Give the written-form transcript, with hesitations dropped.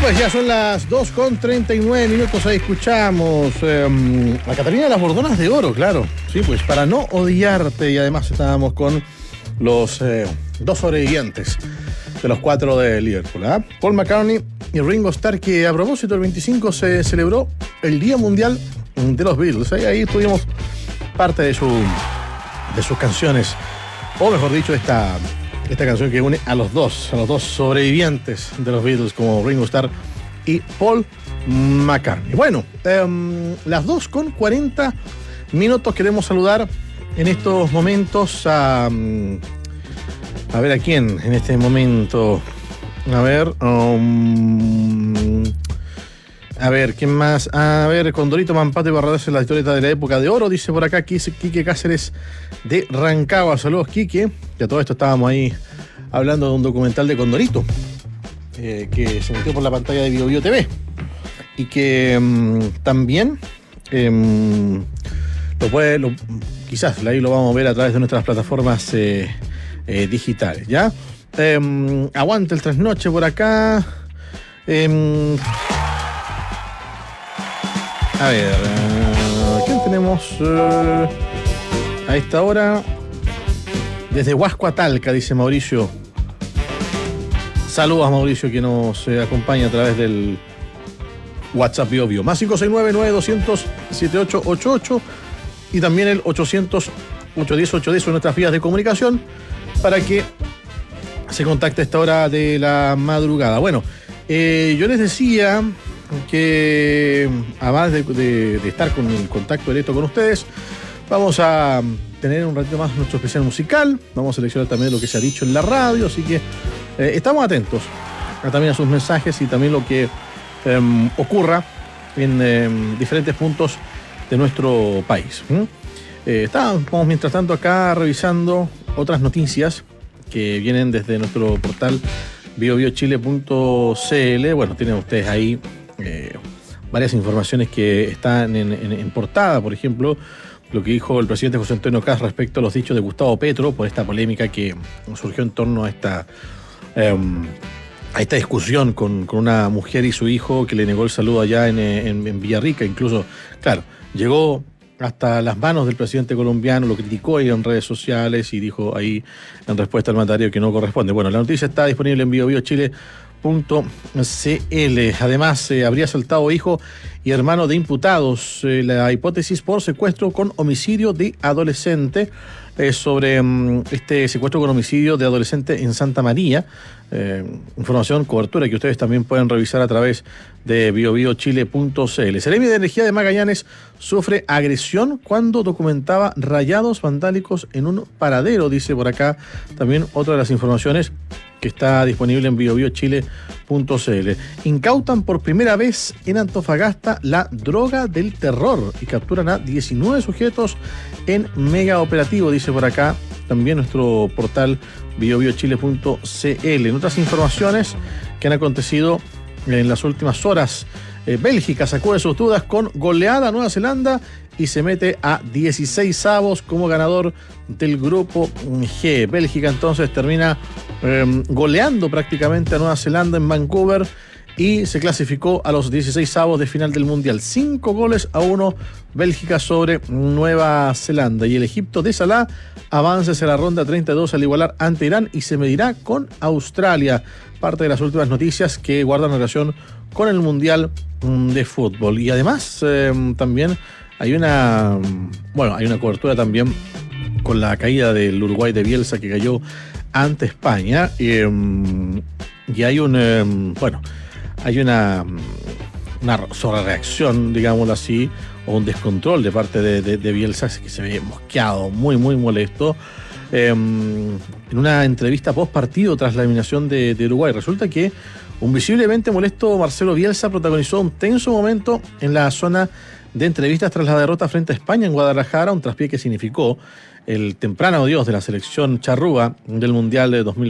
Pues ya son las 2:39. Ahí escuchamos a Catalina de las Bordonas de Oro, claro. Sí, pues para no odiarte. Y además estábamos con los dos sobrevivientes de los 4 de Liverpool, ¿eh? Paul McCartney y Ringo Starr, que a propósito el 25 se celebró el Día Mundial de los Beatles. Ahí tuvimos parte de sus canciones, o mejor dicho, esta canción que une a los dos sobrevivientes de los Beatles, como Ringo Starr y Paul McCartney. Bueno, las 2:40. Queremos saludar en estos momentos a ver a quién en este momento. A ver, ¿quién más? A ver, Condorito Mampate Barradas en la historieta de la época de oro, dice por acá Quique Cáceres de Rancagua. Saludos, Quique. Ya todo esto estábamos ahí hablando de un documental de Condorito que se metió por la pantalla de BioBio TV y que también quizás ahí lo vamos a ver a través de nuestras plataformas digitales, ¿ya? Aguante el trasnoche por acá. A ver, ¿quién tenemos a esta hora? Desde Huasco a Talca, dice Mauricio. Saludos a Mauricio, que nos acompaña a través del WhatsApp BioBio. Más 569-9200-7888 y también el 800-810-810 son nuestras vías de comunicación para que se contacte a esta hora de la madrugada. Bueno, yo les decía que además de estar con el contacto directo con ustedes, vamos a tener un ratito más nuestro especial musical. Vamos a seleccionar también lo que se ha dicho en la radio, así que estamos atentos también a sus mensajes y también lo que ocurra en diferentes puntos de nuestro país. Estamos mientras tanto acá revisando otras noticias que vienen desde nuestro portal biobiochile.cl. Bueno, tienen ustedes ahí varias informaciones que están en portada. Por ejemplo, lo que dijo el presidente José Antonio Kast respecto a los dichos de Gustavo Petro por esta polémica que surgió en torno a esta discusión con una mujer y su hijo que le negó el saludo allá en Villarrica. Incluso, claro, llegó hasta las manos del presidente colombiano, lo criticó ahí en redes sociales y dijo ahí en respuesta al mandatario que no corresponde. Bueno, la noticia está disponible en biobiochile.cl. Además, habría saltado hijo y hermano de imputados. La hipótesis por secuestro con homicidio de adolescente. Sobre este secuestro con homicidio de adolescente en Santa María. Información, cobertura que ustedes también pueden revisar a través de biobiochile.cl. Seremi de Energía de Magallanes sufre agresión cuando documentaba rayados vandálicos en un paradero, dice por acá también otra de las informaciones que está disponible en biobiochile.cl. Incautan por primera vez en Antofagasta la droga del terror y capturan a 19 sujetos en mega operativo, dice por acá también nuestro portal biobiochile.cl. En otras informaciones que han acontecido en las últimas horas, Bélgica sacó de sus dudas con goleada a Nueva Zelanda y se mete a 16avos como ganador del grupo G. Bélgica entonces termina goleando prácticamente a Nueva Zelanda en Vancouver y se clasificó a los 16avos de final del Mundial. 5-1 Bélgica sobre Nueva Zelanda. Y el Egipto de Salah avanza hacia la ronda 32 al igualar ante Irán y se medirá con Australia. Parte de las últimas noticias que guardan relación con el Mundial de Fútbol. Y además también hay una cobertura también con la caída del Uruguay de Bielsa, que cayó ante España. Y hay hay una sobrereacción, digámoslo así, o un descontrol de parte de Bielsa, que se ve mosqueado, muy, muy molesto. En una entrevista post partido tras la eliminación de Uruguay, resulta que un visiblemente molesto Marcelo Bielsa protagonizó un tenso momento en la zona de entrevistas tras la derrota frente a España en Guadalajara, un traspié que significó el temprano adiós de la selección charrúa del Mundial de 2020.